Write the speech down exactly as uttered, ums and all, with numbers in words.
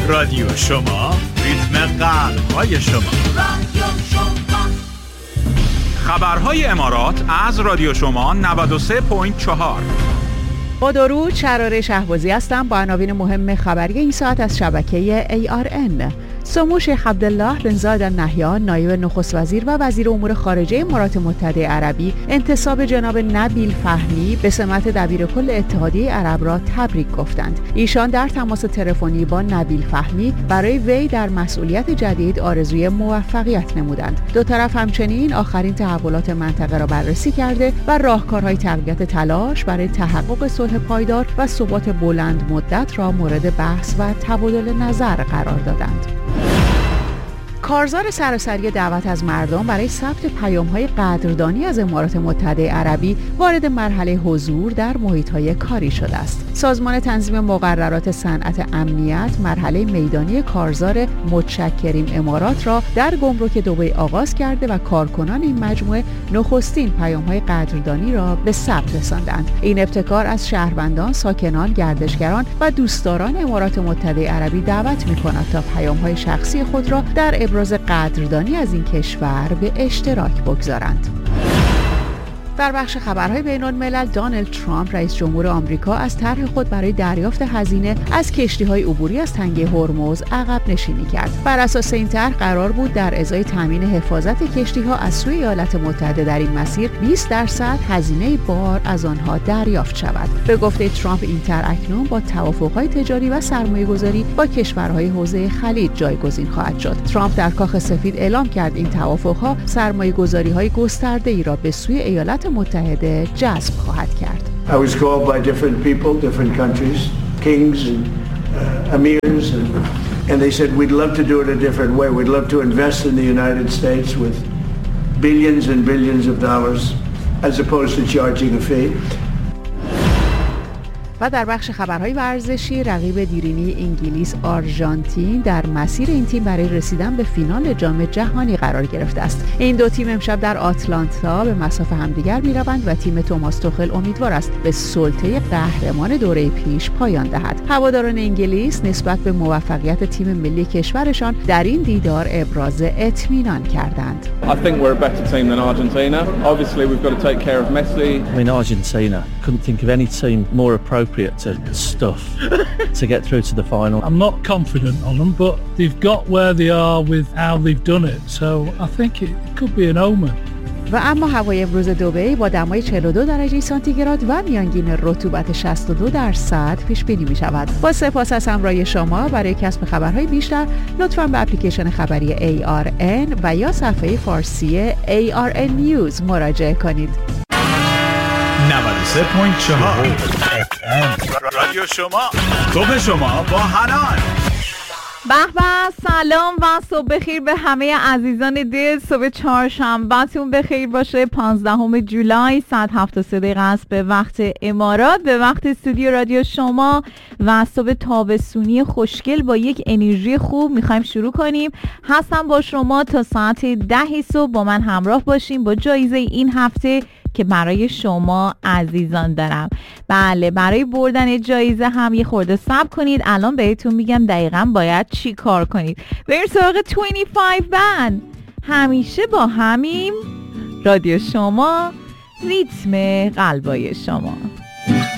رادیو شما، ریتم قلب های شما. رادیو شما. خبرهای امارات از رادیو شما نود و سه ممیز چهار. با درود، شراره شهبازی هستم با عناوین مهم خبری این ساعت از شبکه ای آر ان. سمو شیخ عبدالله بن زاید ال نهیان نایب نخست وزیر و وزیر امور خارجه امارات متحده عربی انتصاب جناب نبیل فهمی به سمت دبیرکل اتحادیه عرب را تبریک گفتند. ایشان در تماس تلفنی با نبیل فهمی برای وی در مسئولیت جدید آرزوی موفقیت نمودند. دو طرف همچنین آخرین تحولات منطقه را بررسی کرده و راهکارهای تقویت تلاش برای تحقق صلح پایدار و ثبات بلند مدت را مورد بحث و تبادل نظر قرار دادند. کارزار سراسری دعوت از مردم برای ثبت پیام‌های قدردانی از امارات متحده عربی وارد مرحله حضور در محیط‌های کاری شده است. سازمان تنظیم مقررات صنعت امنیت مرحله میدانی کارزار متشکریم امارات را در گمرک دبی آغاز کرده و کارکنان این مجموعه نخستین پیام‌های قدردانی را به ثبت رساندند. این ابتکار از شهروندان، ساکنان، گردشگران و دوستداران امارات متحده عربی دعوت می‌کند تا پیام‌های شخصی خود را در ابراز قدردانی از این کشور به اشتراک بگذارند. در بخش خبرهای بین‌الملل، دونالد ترامپ رئیس جمهور آمریکا از طرح خود برای دریافت هزینه از کشتی‌های عبوری از تنگه هرمز عقب نشینی کرد. بر اساس این طرح قرار بود در ازای تامین حفاظت کشتی‌ها از سوی ایالات متحده در این مسیر بیست درصد هزینه بار از آنها دریافت شود. به گفته ترامپ این طرح اکنون با توافق‌های تجاری و سرمایه‌گذاری با کشورهای حوزه خلیج جایگزین خواهد شد. ترامپ در کاخ سفید اعلام کرد این توافق‌ها سرمایه‌گذاری‌های گسترده‌ای را به سوی ایالات متحده جذب خواهد کرد. I was called by different people, different countries, kings and uh, emirs, and, and they said we'd love to do it a different way. We'd love to invest in the United States with billions and billions of dollars as opposed to charging a fee. و در بخش خبرهای ورزشی، رقیب دیرینی انگلیس آرژانتین در مسیر این تیم برای رسیدن به فینال جام جهانی قرار گرفته است. این دو تیم امشب در آتلانتا به مصاف همدیگر می‌روند و تیم توماس توخل امیدوار است به سلطه قهرمان دوره پیش پایان دهد. هواداران انگلیس نسبت به موفقیت تیم ملی کشورشان در این دیدار ابراز اطمینان کردند. I think we're a better team than Argentina. Obviously we've got to take care of Messi. I mean Argentina couldn't think of any team more appropriate to stuff to get through to the final. I'm not confident on them, but they've got where they are with how they've done it, so I think it could be an omen. و اما هوای امروز دبی با دمای چهل و دو درجه سانتیگراد و میانگین رطوبت شصت و دو درصد پیش بینی می شود. با سپاس از همراهی شما. برای کسب خبرهای بیشتر لطفاً به اپلیکیشن خبری ای آر ان و یا صفحه فارسی ای آر ان نیوز مراجعه کنید. نود و سه ممیز چهار رادیو شما، صبح شما با حنان. به به، سلام و صبح بخیر به همه عزیزان دل. صبح چهارشنبه‌تون بخیر باشه. پانزدهم جولای ساعت هفت و سه دقیقه است به وقت امارات، به وقت استودیو رادیو شما و صبح تابستونی خوشگل با یک انرژی خوب میخوایم شروع کنیم. هستم با شما تا ساعت ده صبح. با من همراه باشیم با جایزه این هفته که برای شما عزیزان دارم. بله، برای بردن جایزه هم یه خورده صبر کنید. الان بهتون میگم دقیقاً باید چی کار کنید. بریم سراغ بیست و پنج بند. همیشه با همیم رادیو شما، ریتم قلبای شما.